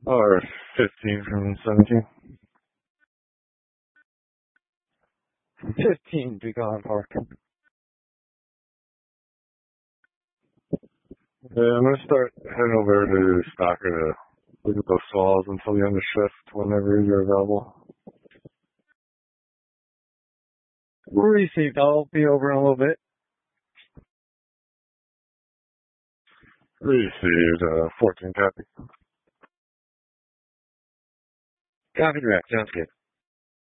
Or 15 from 17. 15 Pecan Park. Yeah, I'm gonna start heading over to Stocker to look at those saws until the end of shift whenever you're available. Received. I'll be over in a little bit. Received 14 copy. Copy direct. Sounds good.